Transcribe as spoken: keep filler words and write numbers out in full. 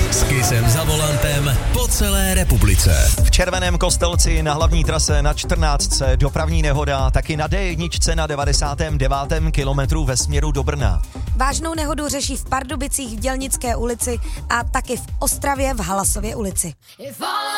S Kissem za volantem po celé republice. V Červeném Kostelci na hlavní trase na čtrnáctce dopravní nehoda, taky na D jedna na devadesátém devátém kilometru ve směru do Brna. Vážnou nehodu řeší v Pardubicích v Dělnické ulici a taky v Ostravě v Halasově ulici.